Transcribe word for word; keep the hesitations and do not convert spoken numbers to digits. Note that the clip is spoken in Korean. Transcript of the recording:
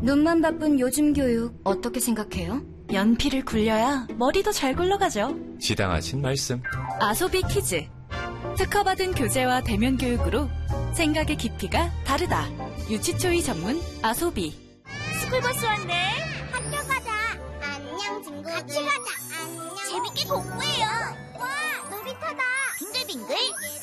눈만 바쁜 요즘 교육 어떻게 생각해요? 연필을 굴려야 머리도 잘 굴러가죠. 지당하신 말씀. 아소비 키즈. 특허받은 교재와 대면 교육으로 생각의 깊이가 다르다. 유치초이 전문 아소비. 스쿨버스 왔네. 학교 가자. 안녕 친구들. 같이 가자. 안녕. 재밌게 공부해요. 와 놀이터다. 빙글빙글.